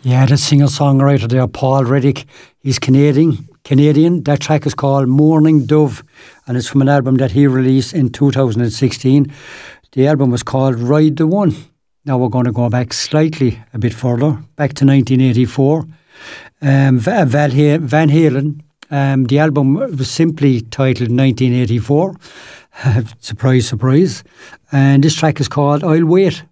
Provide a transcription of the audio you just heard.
Yeah, the singer-songwriter there, Paul Reddick, he's Canadian. That track is called Morning Dove, and it's from an album that he released in 2016. The album was called Ride the One. Now we're going to go back slightly a bit further, back to 1984. Van Halen, the album was simply titled 1984. Surprise, surprise. And this track is called I'll Wait.